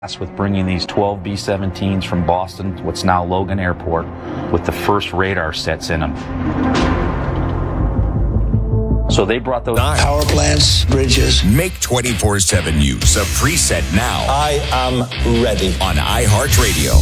with bringing these 12 B-17s from Boston, what's now Logan Airport, with the first radar sets in them. So they brought those power plants, bridges. Make 24/7 News a preset now. I am ready on iHeartRadio.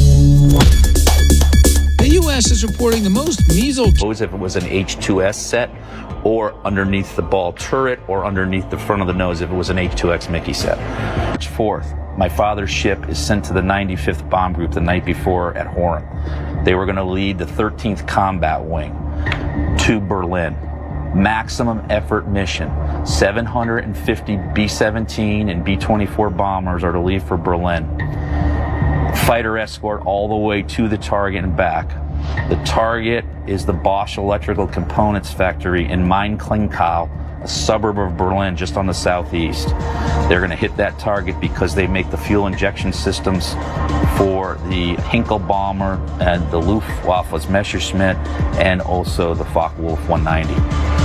The U.S. is reporting the most measles. If it was an H2S set, or underneath the ball turret, or underneath the front of the nose if it was an H2X Mickey set. March 4th, my father's ship is sent to the 95th Bomb Group the night before at Horan. They were going to lead the 13th Combat Wing to Berlin. Maximum effort mission. 750 B-17 and B-24 bombers are to leave for Berlin. Fighter escort all the way to the target and back. The target is the Bosch Electrical Components Factory in Main-Klingkau, a suburb of Berlin just on the southeast. They're going to hit that target because they make the fuel injection systems for the Hinkel bomber and the Luftwaffe's Messerschmitt and also the Focke-Wulf 190.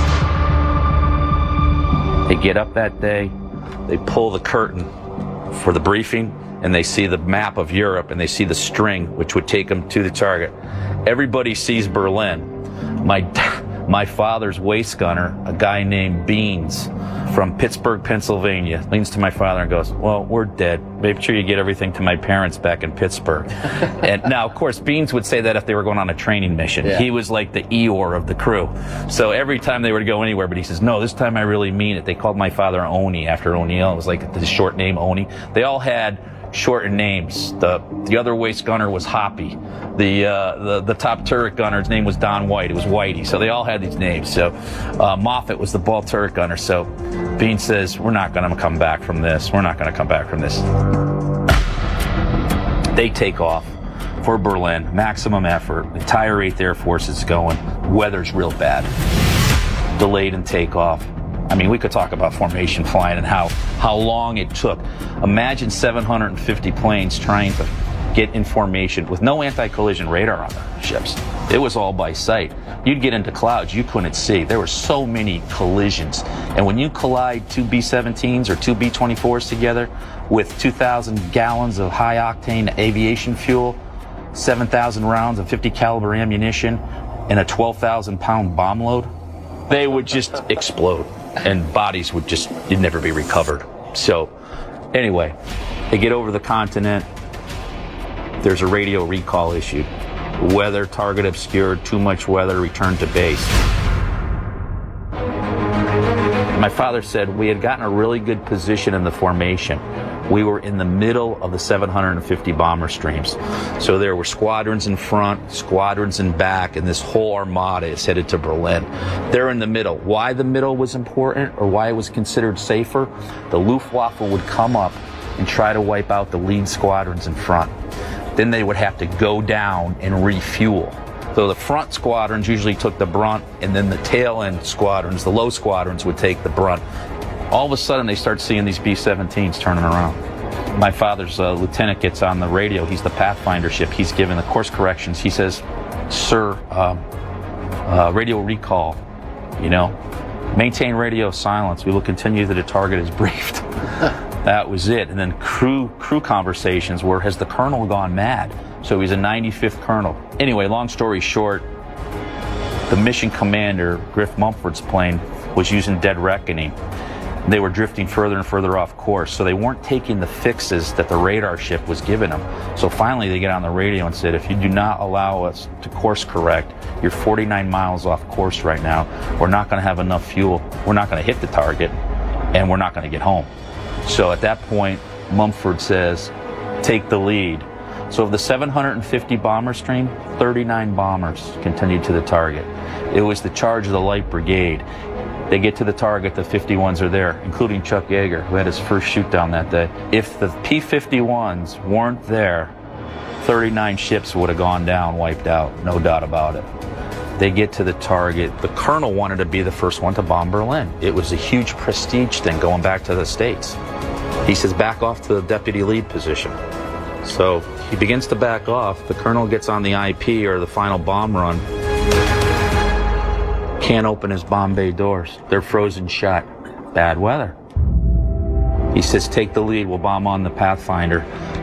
They get up that day, they pull the curtain for the briefing, and they see the map of Europe, and they see the string, which would take them to the target. Everybody sees Berlin. My father's waist gunner, a guy named Beans from Pittsburgh, Pennsylvania, leans to my father and goes, "Well, we're dead. Make sure you get everything to my parents back in Pittsburgh." And now, of course, Beans would say that if they were going on a training mission. Yeah. He was like the Eeyore of the crew. So every time they were to go anywhere, but he says, "No, this time I really mean it." They called my father Oni after O'Neill. It was like the short name Oni. They all had shortened names. The other waist gunner was Hoppy. The top turret gunner's name was Don White. It was Whitey. So they all had these names. So Moffett was the ball turret gunner. So Bean says, "We're not going to come back from this. We're not going to come back from this." They take off for Berlin. Maximum effort. The entire 8th Air Force is going. Weather's real bad. Delayed in takeoff. I mean, we could talk about formation flying and how long it took. Imagine 750 planes trying to get in formation with no anti-collision radar on their ships. It was all by sight. You'd get into clouds you couldn't see. There were so many collisions. And when you collide two B-17s or two B-24s together with 2,000 gallons of high-octane aviation fuel, 7,000 rounds of 50 caliber ammunition, and a 12,000-pound bomb load, they would just explode. And bodies would you'd never be recovered. So, anyway, they get over the continent. There's a radio recall issued. Weather, target obscured, too much weather, return to base. My father said we had gotten a really good position in the formation. We were in the middle of the 750 bomber streams. So there were squadrons in front, squadrons in back, and this whole armada is headed to Berlin. They're in the middle. Why the middle was important, or why it was considered safer? The Luftwaffe would come up and try to wipe out the lead squadrons in front. Then they would have to go down and refuel. So the front squadrons usually took the brunt, and then the tail end squadrons, the low squadrons, would take the brunt. All of a sudden, they start seeing these B-17s turning around. My father's lieutenant gets on the radio. He's the Pathfinder ship. He's giving the course corrections. He says, "Sir, radio recall, maintain radio silence. We will continue that the target is briefed." That was it. And then crew conversations were, has the colonel gone mad? So he's a 95th colonel. Anyway, long story short, the mission commander, Griff Mumford's plane, was using dead reckoning. They were drifting further and further off course, so they weren't taking the fixes that the radar ship was giving them. So finally they get on the radio and said, "If you do not allow us to course correct, you're 49 miles off course right now. We're not going to have enough fuel. We're not going to hit the target, and we're not going to get home." So at that point, Mumford says, "Take the lead." So of the 750 bomber stream, 39 bombers continued to the target. It was the charge of the Light Brigade. They get to the target, the 51s are there, including Chuck Yeager, who had his first shoot down that day. If the P-51s weren't there, 39 ships would have gone down, wiped out, no doubt about it. They get to the target. The colonel wanted to be the first one to bomb Berlin. It was a huge prestige thing going back to the States. He says, "Back off to the deputy lead position." So he begins to back off. The colonel gets on the IP, or the final bomb run. Can't open his bomb bay doors. They're frozen shut. Bad weather. He says, take the lead, we'll bomb on the Pathfinder.